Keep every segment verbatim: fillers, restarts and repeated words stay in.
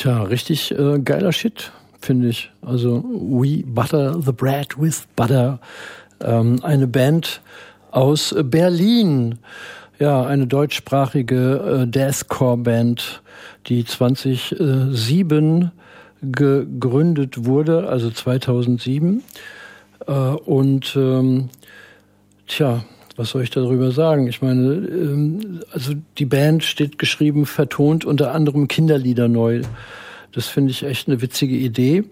Tja, richtig äh, geiler Shit, finde ich. Also We Butter the Bread with Butter. Ähm, eine Band aus Berlin. Ja, eine deutschsprachige äh, Deathcore-Band, die zweitausendsieben gegründet wurde, also zweitausendsieben. Äh, und ähm, tja, was soll ich darüber sagen? Ich meine, ähm, also die Band steht geschrieben, vertont unter anderem Kinderlieder neu. Das finde ich echt eine witzige Idee.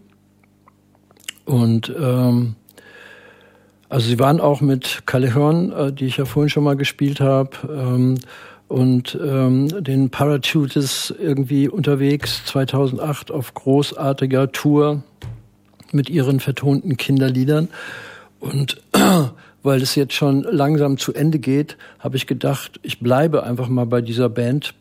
Und ähm, also sie waren auch mit Kalle Horn, äh, die ich ja vorhin schon mal gespielt habe, ähm, und ähm, den Parachutes irgendwie unterwegs, zweitausendacht auf großartiger Tour mit ihren vertonten Kinderliedern. Und weil es jetzt schon langsam zu Ende geht, habe ich gedacht, ich bleibe einfach mal bei dieser Band.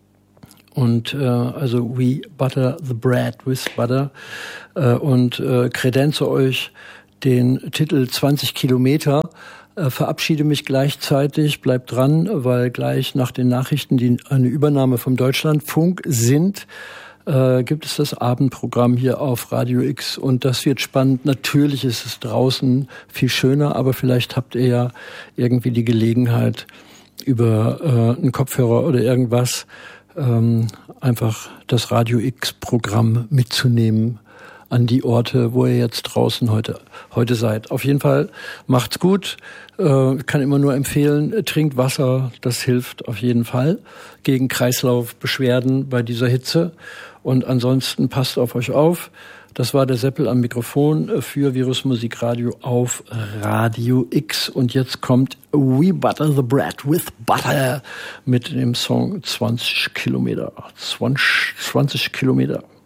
Und äh, also We Butter the Bread with Butter äh, und äh, kredenze euch den Titel zwanzig Kilometer, äh, verabschiede mich gleichzeitig, bleibt dran, weil gleich nach den Nachrichten, die eine Übernahme vom Deutschlandfunk sind, äh, gibt es das Abendprogramm hier auf Radio X und das wird spannend. Natürlich ist es draußen viel schöner, aber vielleicht habt ihr ja irgendwie die Gelegenheit, über äh, einen Kopfhörer oder irgendwas ähm, einfach das Radio X-Programm mitzunehmen an die Orte, wo ihr jetzt draußen heute heute seid. Auf jeden Fall macht's gut. Äh, kann immer nur empfehlen, trinkt Wasser, das hilft auf jeden Fall gegen Kreislaufbeschwerden bei dieser Hitze. Und ansonsten passt auf euch auf. Das war der Seppel am Mikrofon für Virusmusik Radio auf Radio X. Und jetzt kommt We Butter the Bread with Butter mit dem Song zwanzig Kilometer. zwanzig, zwanzig Kilometer.